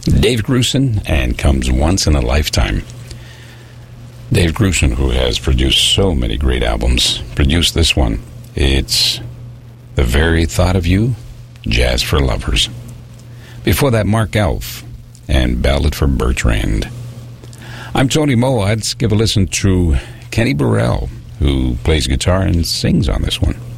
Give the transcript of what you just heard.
Dave Grusin, and Comes Once in a Lifetime. Dave Grusin, who has produced so many great albums, produced this one. It's The Very Thought of You, Jazz for Lovers. Before that, Mark Elf and Ballad for Bertrand. I'm Tony Moe. Let's give a listen to Kenny Burrell, who plays guitar and sings on this one.